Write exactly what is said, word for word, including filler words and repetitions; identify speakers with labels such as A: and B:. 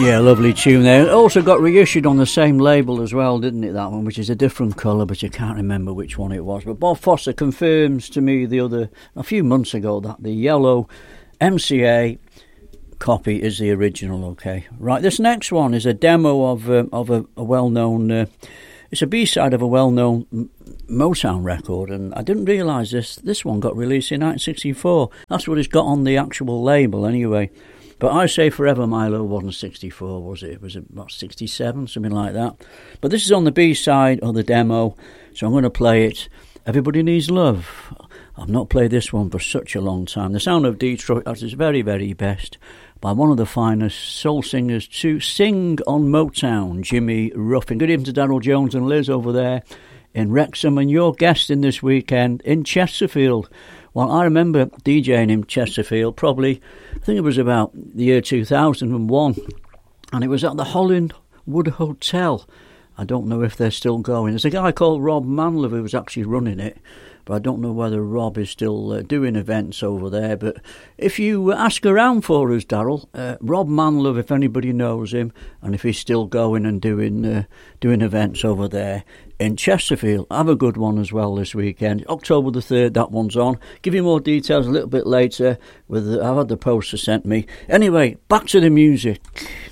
A: Yeah, lovely tune there. It also got reissued on the same label as well, didn't it, that one, which is a different colour, but you can't remember which one it was. But Bob Foster confirms to me the other, a few months ago, that the yellow M C A copy is the original, okay. Right, this next one is a demo of, uh, of a, a well-known... Uh, it's a B-side of a well-known Motown record, and I didn't realise this. This one got released in nineteen sixty-four. That's what it's got on the actual label, anyway. But I Say Forever Milo wasn't sixty-four, was it? It was about sixty-seven, something like that. But this is on the B-side of the demo, so I'm going to play it. Everybody Needs Love. I've not played this one for such a long time. The sound of Detroit at its very, very best, by one of the finest soul singers to sing on Motown, Jimmy Ruffin. Good evening to Darryl Jones and Liz over there in Wrexham, and your guest in this weekend in Chesterfield. Well, I remember DJing in Chesterfield probably, I think it was about the year two thousand one, and it was at the Hollywood Hotel. I don't know if they're still going. There's a guy called Rob Manlove who was actually running it, but I don't know whether Rob is still uh, doing events over there. But if you ask around for us, Darryl, uh, Rob Manlove, if anybody knows him, and if he's still going and doing uh, doing events over there in Chesterfield, have a good one as well this weekend. October the third, that one's on. Give you more details a little bit later. With the, I've had the poster sent me. Anyway, back to the music.